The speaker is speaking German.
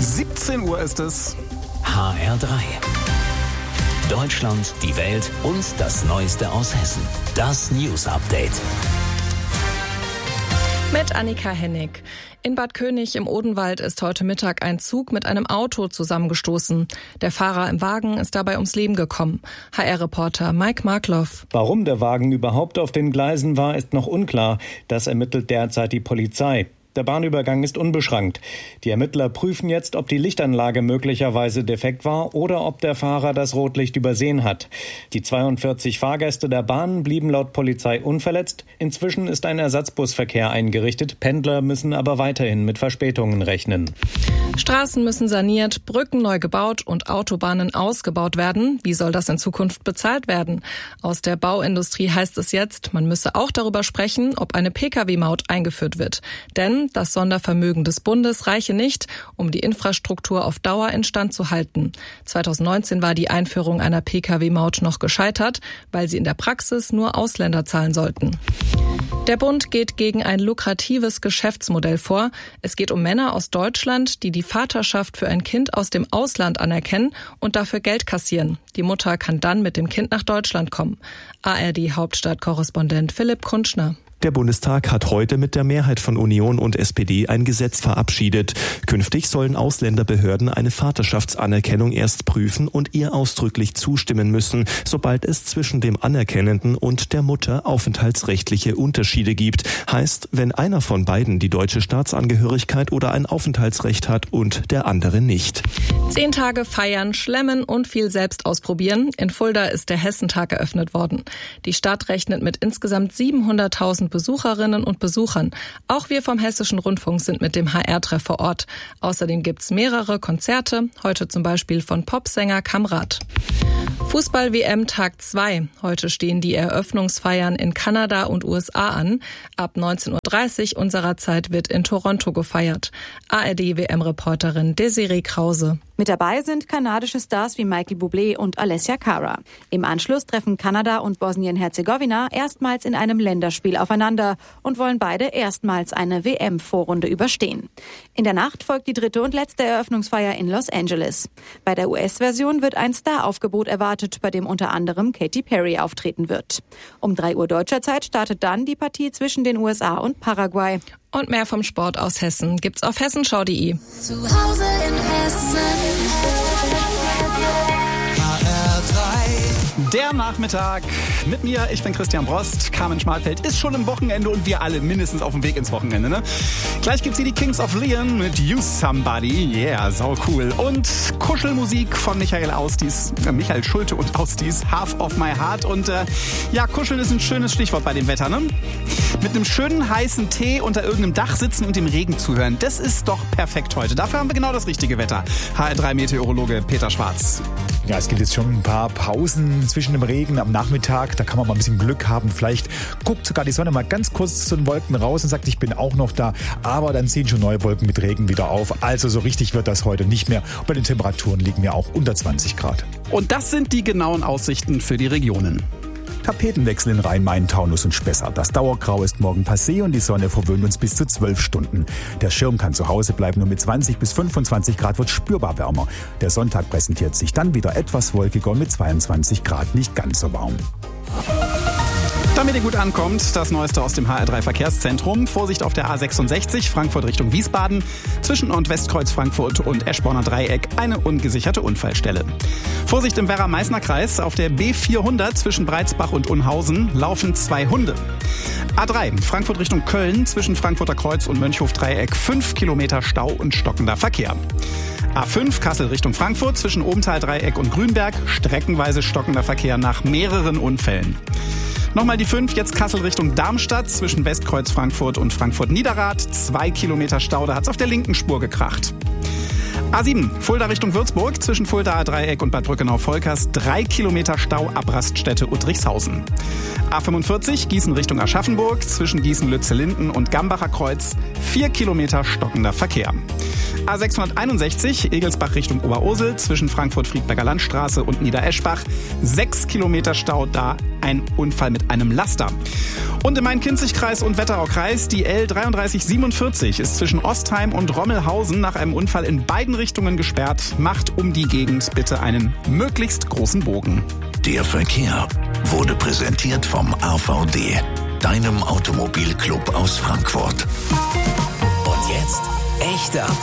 17 Uhr ist es. HR3. Deutschland, die Welt und das Neueste aus Hessen. Das News Update. Mit Annika Hennig. In Bad König im Odenwald ist heute Mittag ein Zug mit einem Auto zusammengestoßen. Der Fahrer im Wagen ist dabei ums Leben gekommen. HR-Reporter Mike Markloff. Warum der Wagen überhaupt auf den Gleisen war, ist noch unklar. Das ermittelt derzeit die Polizei. Der Bahnübergang ist unbeschrankt. Die Ermittler prüfen jetzt, ob die Lichtanlage möglicherweise defekt war oder ob der Fahrer das Rotlicht übersehen hat. Die 42 Fahrgäste der Bahn blieben laut Polizei unverletzt. Inzwischen ist ein Ersatzbusverkehr eingerichtet. Pendler müssen aber weiterhin mit Verspätungen rechnen. Straßen müssen saniert, Brücken neu gebaut und Autobahnen ausgebaut werden. Wie soll das in Zukunft bezahlt werden? Aus der Bauindustrie heißt es jetzt, man müsse auch darüber sprechen, ob eine Pkw-Maut eingeführt wird. Denn das Sondervermögen des Bundes reiche nicht, um die Infrastruktur auf Dauer instand zu halten. 2019 war die Einführung einer Pkw-Maut noch gescheitert, weil sie in der Praxis nur Ausländer zahlen sollten. Der Bund geht gegen ein lukratives Geschäftsmodell vor. Es geht um Männer aus Deutschland, die die Vaterschaft für ein Kind aus dem Ausland anerkennen und dafür Geld kassieren. Die Mutter kann dann mit dem Kind nach Deutschland kommen. ARD-Hauptstadtkorrespondent Philipp Kunschner. Der Bundestag hat heute mit der Mehrheit von Union und SPD ein Gesetz verabschiedet. Künftig sollen Ausländerbehörden eine Vaterschaftsanerkennung erst prüfen und ihr ausdrücklich zustimmen müssen, sobald es zwischen dem Anerkennenden und der Mutter aufenthaltsrechtliche Unterschiede gibt. Heißt, wenn einer von beiden die deutsche Staatsangehörigkeit oder ein Aufenthaltsrecht hat und der andere nicht. 10 Tage feiern, schlemmen und viel selbst ausprobieren. In Fulda ist der Hessentag eröffnet worden. Die Stadt rechnet mit insgesamt 700.000 Besucherinnen und Besuchern. Auch wir vom Hessischen Rundfunk sind mit dem HR-Treff vor Ort. Außerdem gibt's mehrere Konzerte, heute zum Beispiel von Popsänger Kamrat. Fußball-WM Tag 2. Heute stehen die Eröffnungsfeiern in Kanada und USA an. Ab 19.30 Uhr unserer Zeit wird in Toronto gefeiert. ARD-WM-Reporterin Desiree Krause. Mit dabei sind kanadische Stars wie Michael Bublé und Alessia Cara. Im Anschluss treffen Kanada und Bosnien-Herzegowina erstmals in einem Länderspiel aufeinander und wollen beide erstmals eine WM-Vorrunde überstehen. In der Nacht folgt die 3. und letzte Eröffnungsfeier in Los Angeles. Bei der US-Version wird ein Star-Aufgebot erwartet, bei dem unter anderem Katy Perry auftreten wird. Um 3 Uhr deutscher Zeit startet dann die Partie zwischen den USA und Paraguay. Und mehr vom Sport aus Hessen gibt's auf hessenschau.de. Zu Hause in Hessen. Der Nachmittag mit mir, ich bin Christian Brost. Carmen Schmalfeld ist schon im Wochenende und wir alle mindestens auf dem Weg ins Wochenende, ne? Gleich gibt's hier die Kings of Leon mit You Somebody. Yeah, sau cool. Und Kuschelmusik von Michael Schulte und Austis, Half of My Heart. Und ja, kuscheln ist ein schönes Stichwort bei dem Wetter, ne? Mit einem schönen heißen Tee unter irgendeinem Dach sitzen und dem Regen zuhören. Das ist doch perfekt heute. Dafür haben wir genau das richtige Wetter. HR3-Meteorologe Peter Schwarz. Ja, es gibt jetzt schon ein paar Pausen zwischen dem Regen am Nachmittag. Da kann man mal ein bisschen Glück haben. Vielleicht guckt sogar die Sonne mal ganz kurz zu den Wolken raus und sagt, ich bin auch noch da. Aber dann ziehen schon neue Wolken mit Regen wieder auf. Also so richtig wird das heute nicht mehr. Und bei den Temperaturen liegen wir auch unter 20 Grad. Und das sind die genauen Aussichten für die Regionen. Tapetenwechsel in Rhein-Main, Taunus und Spessart. Das Dauergrau ist morgen passé und die Sonne verwöhnt uns bis zu 12 Stunden. Der Schirm kann zu Hause bleiben und mit 20 bis 25 Grad wird spürbar wärmer. Der Sonntag präsentiert sich dann wieder etwas wolkiger und mit 22 Grad nicht ganz so warm. Damit ihr gut ankommt, das Neueste aus dem HR3-Verkehrszentrum. Vorsicht auf der A66, Frankfurt Richtung Wiesbaden. Zwischen Nord-Westkreuz Frankfurt und Eschborner Dreieck eine ungesicherte Unfallstelle. Vorsicht im Werra-Meißner-Kreis. Auf der B400 zwischen Breitsbach und Unhausen laufen 2 Hunde. A3, Frankfurt Richtung Köln. Zwischen Frankfurter Kreuz und Mönchhof-Dreieck 5 Kilometer Stau und stockender Verkehr. A5 Kassel Richtung Frankfurt zwischen Obenthal-Dreieck und Grünberg. Streckenweise stockender Verkehr nach mehreren Unfällen. Nochmal die 5, jetzt Kassel Richtung Darmstadt, zwischen Westkreuz Frankfurt und Frankfurt-Niederrad. 2 Kilometer Stau, da hat's auf der linken Spur gekracht. A7, Fulda Richtung Würzburg, zwischen Fuldaer Dreieck und Bad Brückenau-Volkers. 3 Kilometer Stau ab Raststätte Uttrichshausen. A45, Gießen Richtung Aschaffenburg, zwischen Gießen-Lützellinden und Gambacher Kreuz. 4 Kilometer stockender Verkehr. A661 Egelsbach Richtung Oberursel zwischen Frankfurt-Friedberger Landstraße und Niedereschbach. 6 Kilometer Stau, da ein Unfall mit einem Laster. Und im Main-Kinzig-Kreis und Wetteraukreis die L3347 ist zwischen Ostheim und Rommelhausen nach einem Unfall in beiden Richtungen gesperrt. Macht um die Gegend bitte einen möglichst großen Bogen. Der Verkehr wurde präsentiert vom AVD, deinem Automobilclub aus Frankfurt. Und jetzt echte